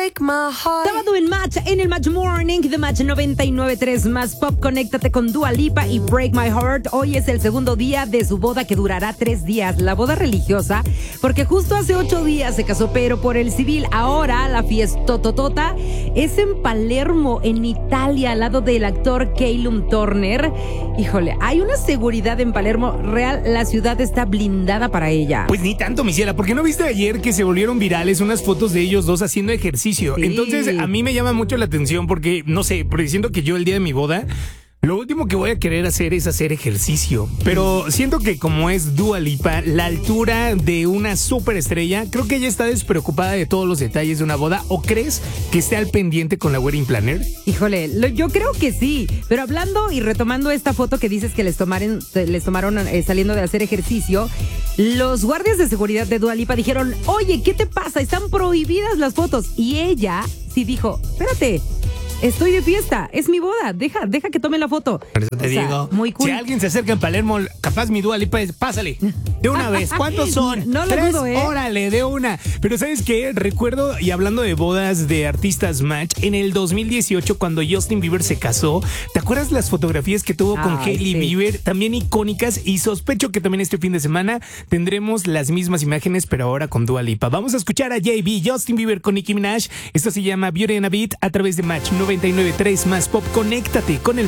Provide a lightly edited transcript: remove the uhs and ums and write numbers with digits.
break my heart. Sábado en el Match Morning de Match 99.3 más Pop. Conéctate con Dua Lipa y Break My Heart. Hoy es el segundo día de su boda que durará 3 días. La boda religiosa, porque justo hace 8 días se casó, pero por el civil. Ahora la fiestototota es en Palermo, en Italia, al lado del actor Callum Turner. Híjole, hay una seguridad en Palermo real. La ciudad está blindada para ella. Pues ni tanto, mi ciela, porque ¿no viste ayer que se volvieron virales unas fotos de ellos dos haciendo ejercicio? Sí. Entonces a mí me llama mucho la atención porque, no sé, siento que yo el día de mi boda, lo último que voy a querer hacer es hacer ejercicio. Pero siento que como es Dua Lipa, la altura de una superestrella, creo que ella está despreocupada de todos los detalles de una boda. ¿O crees que esté al pendiente con la wedding planner? Híjole, yo creo que sí. Pero hablando y retomando esta foto que dices que les tomaron saliendo de hacer ejercicio, los guardias de seguridad de Dua Lipa dijeron: oye, ¿qué te pasa? Están prohibidas las fotos. Y ella sí dijo: espérate, estoy de fiesta, es mi boda, deja que tome la foto. Por eso te digo, muy cool. si alguien se acerca en Palermo, capaz mi Dua Lipa es, pásale, de una vez. ¿Cuántos son? No lo 3, dudo, ¿eh? Órale, de una. Pero ¿sabes qué? Recuerdo, y hablando de bodas de artistas Match, en el 2018 cuando Justin Bieber se casó, ¿te acuerdas las fotografías que tuvo con Hailey Bieber? También icónicas, y sospecho que también este fin de semana tendremos las mismas imágenes, pero ahora con Dua Lipa. Vamos a escuchar a JB, Justin Bieber con Nicki Minaj. Esto se llama Beauty and a Beat a través de Match 99.3 más Pop. Conéctate con el